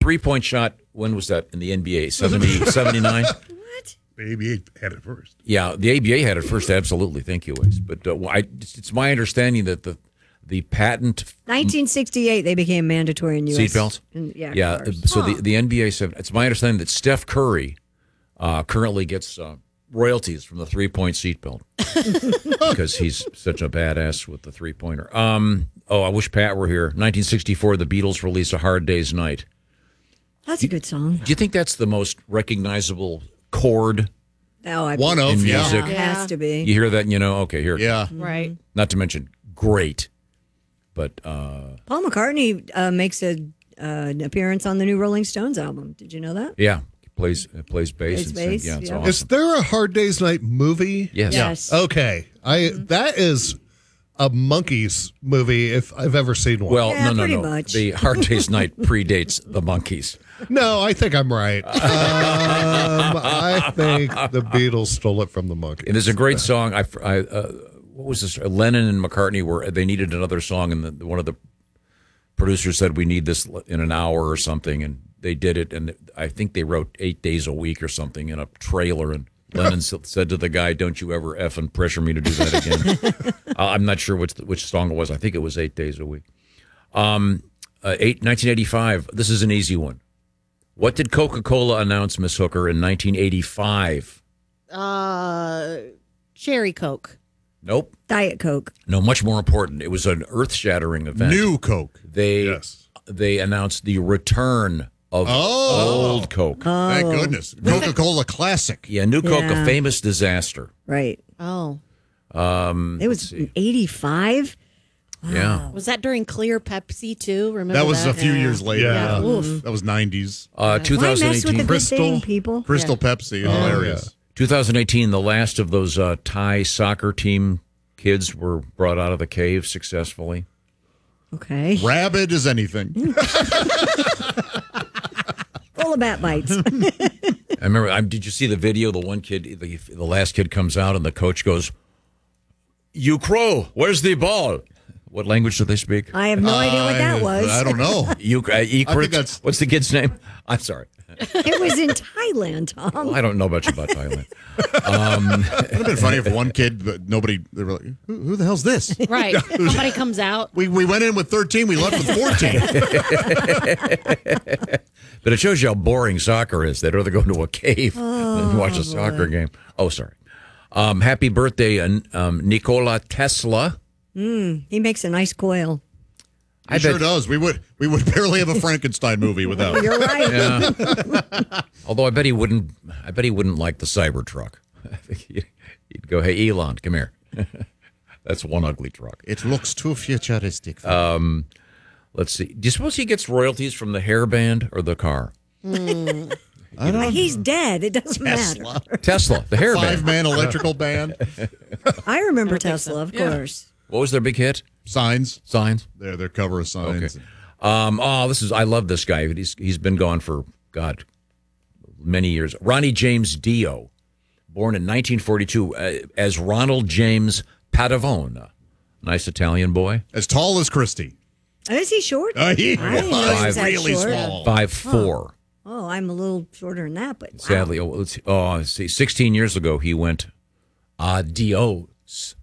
three-point shot, when was that in the NBA? 79? What? The ABA had it first. Yeah, the ABA had it first, absolutely. Thank you, Waze. But it's my understanding that the patent 1968, they became mandatory in U.S. seatbelts. Yeah. So the NBA said it's my understanding that Steph Curry currently gets royalties from the 3-point seatbelt because he's such a badass with the 3-pointer. I wish Pat were here. 1964, the Beatles released "A Hard Day's Night." That's a good song. Do you think that's the most recognizable chord One of in yeah. music? It has to be. You hear that, and you know, okay, here. Yeah. Right. Not to mention, great. But Paul McCartney makes an appearance on the new Rolling Stones album. Did you know that? yeah, he plays bass. Plays and bass, sings. Yeah, it's yeah. awesome. Is there a Hard Day's Night movie? Yes. Yes. Okay. That is a Monkees movie if I've ever seen one. Well, Yeah, no. pretty much. The Hard Day's Night predates the Monkees. No, I think I'm right. I think the Beatles stole it from the Monkees. And there's a great song. What was this? Lennon and McCartney they needed another song, and one of the producers said we need this in an hour or something, and they did it. And I think they wrote 8 days a week or something in a trailer. And Lennon said to the guy, "Don't you ever effing pressure me to do that again." I'm not sure which song it was. I think it was 8 days a week. 1985. This is an easy one. What did Coca-Cola announce, Miss Hooker, in 1985? Cherry Coke. Nope. Diet Coke. No, much more important. It was an earth-shattering event. New Coke. They announced the return of old Coke. Thank goodness. Coca-Cola Classic. Yeah, New Coke, Yeah. a famous disaster. Right. Oh. It was 85. Yeah. Was that during Clear Pepsi, too? Remember That was a few Yeah. years later. Yeah. Oof. That was 90s. Why mess with a 2018. good Crystal. thing, people? Crystal Pepsi. Hilarious. 2018, the last of those Thai soccer team kids were brought out of the cave successfully. Okay. Rabid as anything. Full of bat bites. I remember, did you see the video? The one kid, the last kid comes out, and the coach goes, "You crow, where's the ball?" What language do they speak? I have no idea what that was. I don't know. What's the kid's name? I'm sorry. It was in Thailand, Tom. Well, I don't know much about Thailand. It would have been funny if one kid, but nobody, they were like, who the hell's this? Right. Somebody comes out. We went in with 13, we left with 14. But it shows you how boring soccer is. They'd rather go into a cave than watch a soccer game. Oh, sorry. Happy birthday, Nikola Tesla. He makes a nice coil. He sure does. We would barely have a Frankenstein movie without. You're right. Yeah. Although I bet he wouldn't like the Cybertruck. I think he'd go, "Hey, Elon, come here." That's one ugly truck. It looks too futuristic. Let's see. Do you suppose he gets royalties from the hairband or the car? He's dead. It doesn't matter. Tesla, the hairband. 5-man electrical band. I remember Tesla, of course. What was their big hit? Signs. Their cover of Signs. Okay. I love this guy. He's been gone for, God, many years. Ronnie James Dio, born in 1942 as Ronald James Padavona. Nice Italian boy. As tall as Christy. Is he short? He I didn't know he was that really short. small. 5'4". Oh, I'm a little shorter than that, but wow. Sadly, let's see. 16 years ago, he went adios.